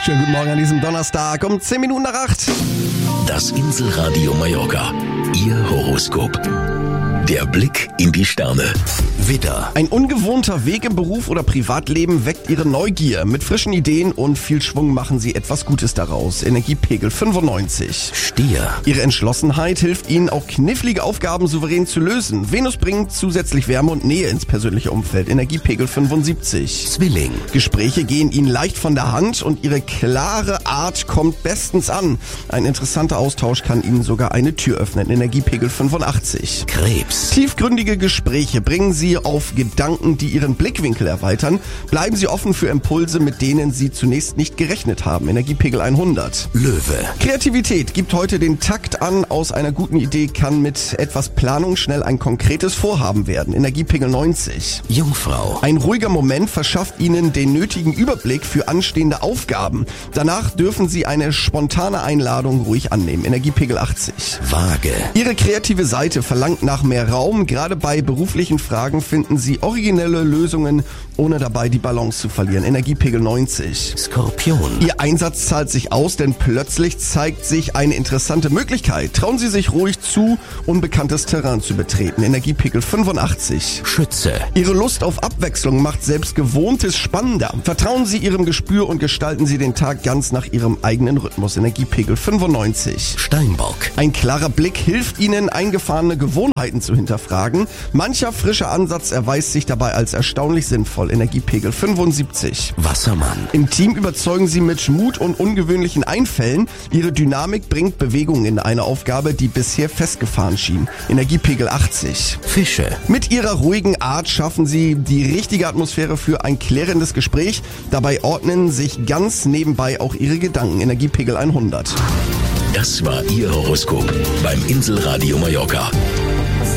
Schönen guten Morgen an diesem Donnerstag um 10 Minuten nach 8. Das Inselradio Mallorca. Ihr Horoskop. Der Blick in die Sterne. Widder. Ein ungewohnter Weg im Beruf oder Privatleben weckt Ihre Neugier. Mit frischen Ideen und viel Schwung machen Sie etwas Gutes daraus. Energiepegel 95. Stier. Ihre Entschlossenheit hilft Ihnen, auch knifflige Aufgaben souverän zu lösen. Venus bringt zusätzlich Wärme und Nähe ins persönliche Umfeld. Energiepegel 75. Zwilling. Gespräche gehen Ihnen leicht von der Hand und Ihre klare Art kommt bestens an. Ein interessanter Austausch kann Ihnen sogar eine Tür öffnen. Energiepegel 85. Krebs. Tiefgründige Gespräche bringen Sie auf Gedanken, die Ihren Blickwinkel erweitern. Bleiben Sie offen für Impulse, mit denen Sie zunächst nicht gerechnet haben. Energiepegel 100. Löwe. Kreativität gibt heute den Takt an. Aus einer guten Idee kann mit etwas Planung schnell ein konkretes Vorhaben werden. Energiepegel 90. Jungfrau. Ein ruhiger Moment verschafft Ihnen den nötigen Überblick für anstehende Aufgaben. Danach dürfen Sie eine spontane Einladung ruhig annehmen. Energiepegel 80. Waage. Ihre kreative Seite verlangt nach mehr Raum. Gerade bei beruflichen Fragen finden Sie originelle Lösungen, ohne dabei die Balance zu verlieren. Energiepegel 90. Skorpion. Ihr Einsatz zahlt sich aus, denn plötzlich zeigt sich eine interessante Möglichkeit. Trauen Sie sich ruhig zu, unbekanntes Terrain zu betreten. Energiepegel 85. Schütze. Ihre Lust auf Abwechslung macht selbst Gewohntes spannender. Vertrauen Sie Ihrem Gespür und gestalten Sie den Tag ganz nach Ihrem eigenen Rhythmus. Energiepegel 95. Steinbock. Ein klarer Blick hilft Ihnen, eingefahrene Gewohnheiten zu hinterfragen. Mancher frischer Ansatz erweist sich dabei als erstaunlich sinnvoll. Energiepegel 75. Wassermann. Im Team überzeugen Sie mit Mut und ungewöhnlichen Einfällen. Ihre Dynamik bringt Bewegung in eine Aufgabe, die bisher festgefahren schien. Energiepegel 80. Fische. Mit Ihrer ruhigen Art schaffen Sie die richtige Atmosphäre für ein klärendes Gespräch. Dabei ordnen sich ganz nebenbei auch Ihre Gedanken. Energiepegel 100. Das war Ihr Horoskop beim Inselradio Mallorca.